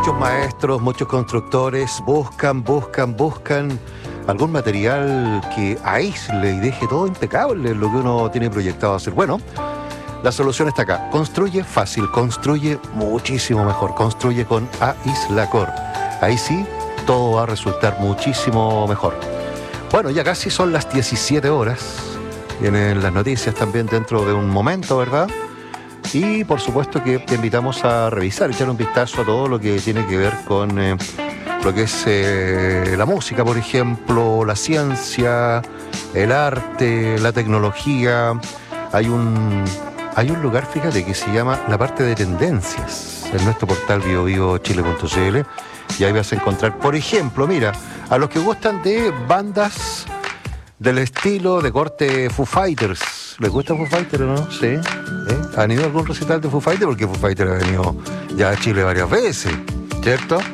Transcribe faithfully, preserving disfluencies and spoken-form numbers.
Muchos maestros, muchos constructores buscan, buscan, buscan algún material que aísle y deje todo impecable en lo que uno tiene proyectado hacer. Bueno, la solución está acá. Construye fácil, construye muchísimo mejor. Construye con Aislacor. Ahí sí, todo va a resultar muchísimo mejor. Bueno, ya casi son las diecisiete horas. Vienen las noticias también dentro de un momento, ¿verdad? Y por supuesto que te invitamos a revisar, echar un vistazo a todo lo que tiene que ver con eh, lo que es eh, la música, por ejemplo, la ciencia, el arte, la tecnología. Hay un, hay un lugar, fíjate, que se llama la parte de tendencias en nuestro portal bio bio chile punto c l. Y ahí vas a encontrar, por ejemplo, mira, a los que gustan de bandas del estilo de corte Foo Fighters. ¿Les gusta Foo Fighters o no? Sí. ¿Eh? ¿Han ido a algún recital de Foo Fighters? Porque Foo Fighters ha venido ya a Chile varias veces, ¿cierto?